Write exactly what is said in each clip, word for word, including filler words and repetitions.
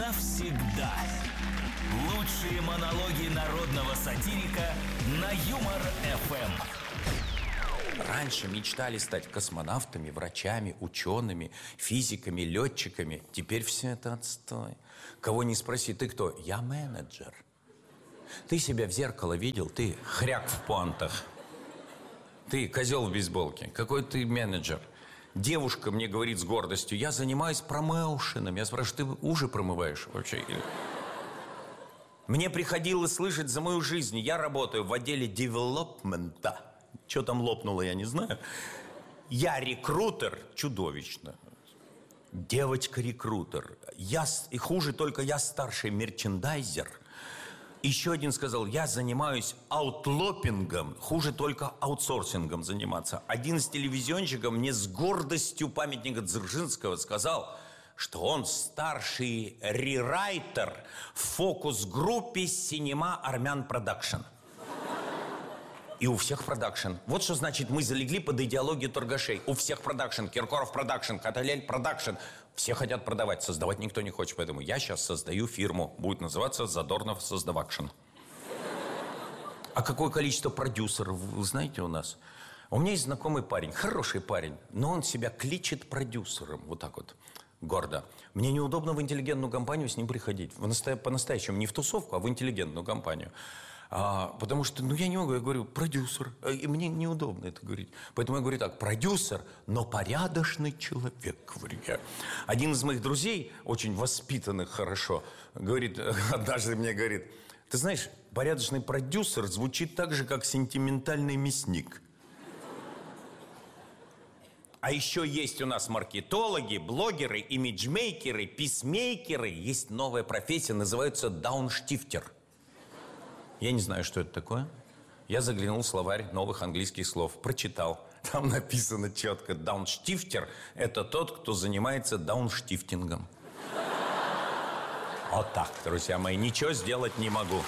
навсегда. Лучшие монологи народного сатирика на Юмор-эф эм. Раньше мечтали стать космонавтами, врачами, учеными, физиками, летчиками. Теперь все это отстой. Кого не спроси, ты кто? Я менеджер. Ты себя в зеркало видел? Ты хряк в пуантах. Ты козел в бейсболке. Какой ты менеджер? Девушка мне говорит с гордостью: я занимаюсь промоушеном. Я спрашиваю: ты уже промываешь вообще? Мне приходилось слышать за мою жизнь: я работаю в отделе девелопмента. Что там лопнуло, я не знаю. Я рекрутер. Чудовищно. Девочка-рекрутер. Я, и хуже только я старший мерчендайзер. Еще один сказал: я занимаюсь аутлопингом. Хуже только аутсорсингом заниматься. Один из телевизионщиков мне с гордостью памятника Дзержинского сказал, что он старший рерайтер в фокус-группе «Синема Армян Продакшн». И у всех продакшн. Вот что значит, мы залегли под идеологию торгашей. У всех продакшн. Киркоров продакшн, Каталель продакшн. Все хотят продавать. Создавать никто не хочет. Поэтому я сейчас создаю фирму. Будет называться Задорнов Создавакшн. А какое количество продюсеров, вы знаете, у нас? У меня есть знакомый парень. Хороший парень. Но он себя кличет продюсером. Вот так вот. Гордо. Мне неудобно в интеллигентную компанию с ним приходить. По-настоящему. Не в тусовку, а в интеллигентную компанию. А, потому что, ну, я не могу, я говорю, продюсер. И мне неудобно это говорить. Поэтому я говорю так: продюсер, но порядочный человек, говорю я. Один из моих друзей, очень воспитанных хорошо, говорит, однажды мне говорит: ты знаешь, порядочный продюсер звучит так же, как сентиментальный мясник. А еще есть у нас маркетологи, блогеры, имиджмейкеры, писмейкеры. Есть новая профессия, называется даунштифтер. Я не знаю, что это такое. Я заглянул в словарь новых английских слов, прочитал. Там написано четко: даунштифтер – это тот, кто занимается даунштифтингом. Вот так, друзья мои, ничего сделать не могу.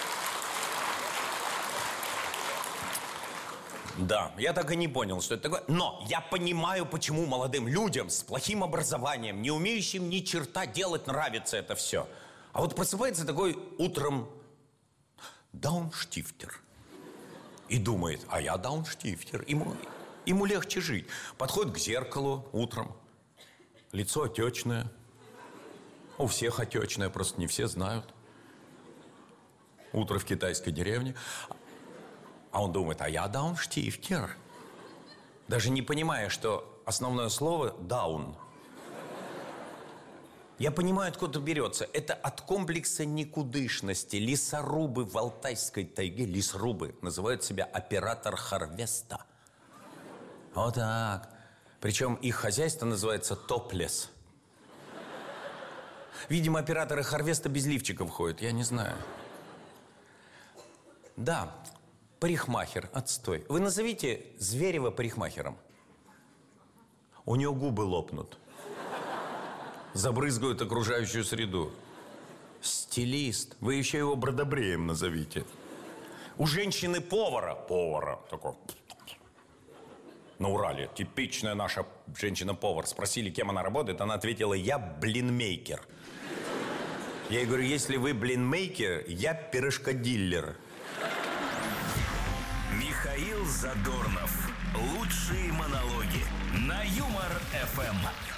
Да, я так и не понял, что это такое. Но я понимаю, почему молодым людям с плохим образованием, не умеющим ни черта делать, нравится это все. А вот просыпается такой утром даунштифтер и думает: а я даунштифтер. Ему, ему легче жить. Подходит к зеркалу утром. Лицо отечное. У всех отечное, просто не все знают. Утро в китайской деревне. А он думает: а я даунштифтер. Даже не понимая, что основное слово даун. Я понимаю, откуда берется. Это от комплекса никудышности. Лесорубы в Алтайской тайге, лесорубы, называют себя оператор харвеста. Вот так. Причем их хозяйство называется топлес. Видимо, операторы харвеста без лифчиков ходят, я не знаю. Да, парикмахер, отстой. Вы назовите Зверева парикмахером. У него губы лопнут. Забрызгают окружающую среду. Стилист. Вы еще его бродобреем назовите. У женщины повара. Повара. Такой. На Урале. Типичная наша женщина-повар. Спросили, кем она работает. Она ответила: я блинмейкер. Я ей говорю: если вы блинмейкер, я пирожкодиллер. Михаил Задорнов. Лучшие монологи на Юмор-эф эм.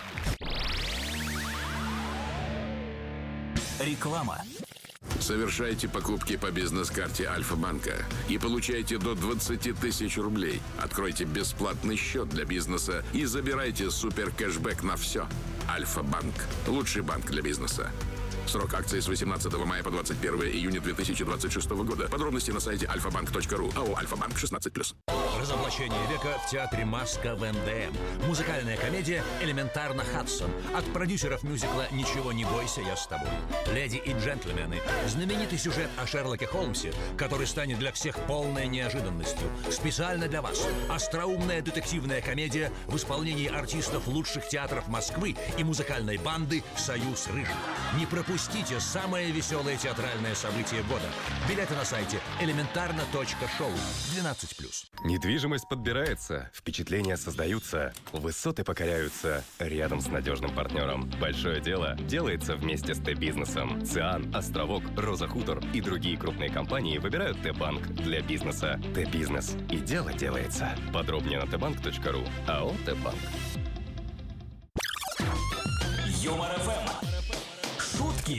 Реклама. Совершайте покупки по бизнес-карте Альфа-банка и получайте до двадцать тысяч рублей. Откройте бесплатный счет для бизнеса и забирайте супер-кэшбэк на все. Альфа-банк. Лучший банк для бизнеса. Срок акции с восемнадцатого мая по двадцать первое июня две тысячи двадцать шестого года. Подробности на сайте альфа банк точка ру. АО «Альфа-банк» шестнадцать плюс. Разоблачение века в театре «Маска» в эн дэ эм. Музыкальная комедия «Элементарно Хадсон» от продюсеров мюзикла «Ничего не бойся, я с тобой». «Леди и джентльмены». Знаменитый сюжет о Шерлоке Холмсе, который станет для всех полной неожиданностью. Специально для вас. Остроумная детективная комедия в исполнении артистов лучших театров Москвы и музыкальной банды «Союз Рыжих». Не пропустите самое веселое театральное событие года. Билеты на сайте элементарно точка шоу. двенадцать плюс. Недвижимость подбирается, впечатления создаются, высоты покоряются рядом с надежным партнером. Большое дело делается вместе с Т-бизнесом. ЦИАН, Островок, Роза Хутор и другие крупные компании выбирают Т-банк для бизнеса. Т-бизнес. И дело делается. Подробнее на тэ банк точка ру. АО «Т-банк». Юмор ФМ.